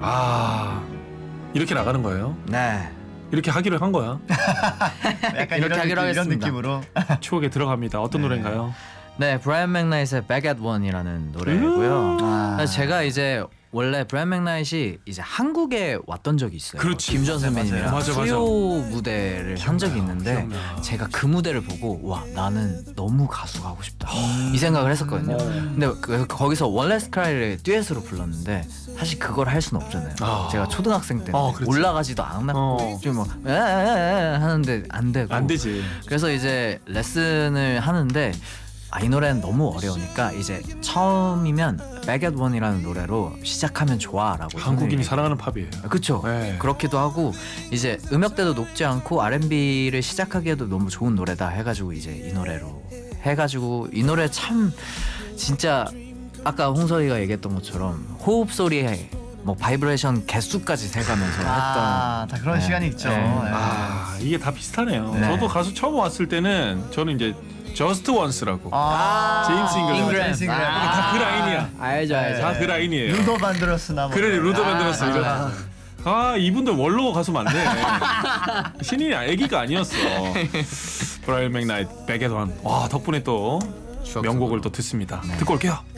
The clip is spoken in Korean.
아, 이렇게 나가는 거예요? 네. 이렇게 하기로 한 거야. 약간 이렇게 하기로 이런 하겠습니다. 느낌으로. 추억에 들어갑니다. 어떤 네. 노래인가요? 네, 브라이언 맥나잇의 Back at One이라는 노래고요. 그래서 제가 이제 원래 브라이언 맥나잇이 이제 한국에 왔던 적이 있어요. 그렇지. 김주현 선배님이랑 맞아. 트리오 무대를 한 적이 있는데 기억나. 제가 그 무대를 보고 와 나는 너무 가수가 하고 싶다 이 생각을 했었거든요. 근데 거기서 원레스 크라이를 듀엣으로 불렀는데 사실 그걸 할 수는 없잖아요. 아. 제가 초등학생 때 그렇지. 올라가지도 않았고 좀뭐 하는데 안 되고 안 되지. 그래서 이제 레슨을 하는데 이 노래는 너무 어려우니까 이제 처음이면 Back at One이라는 노래로 시작하면 좋아라고 한국인이 사랑하는 팝이에요. 그쵸. 네. 그렇기도 하고 이제 음역대도 높지 않고 R&B를 시작하기에도 너무 좋은 노래다 해가지고 이제 이 노래로 해가지고 이 노래 참 진짜 아까 홍석이가 얘기했던 것처럼 호흡 소리에 뭐 바이브레이션 개수까지 세가면서 했던 다 그런 네. 시간이 있죠. 네. 아, 이게 다 비슷하네요. 네. 저도 가수 처음 왔을 때는 저는 이제 Just Once라고 제임스 잉글램. 제임스 잉글램. 다 그 라인이야. 알죠 다 그 라인이에요. 루더 반드러스나 뭐. 그래, 루더 만들었어. 이거. 맞아. 이분들 원로 가수 맞네. 신인이 애기가 아니었어. 브라이언 맥나잇, Back at One. 와, 덕분에 또 추억 명곡을 속으로. 또 듣습니다. 듣고 올게요.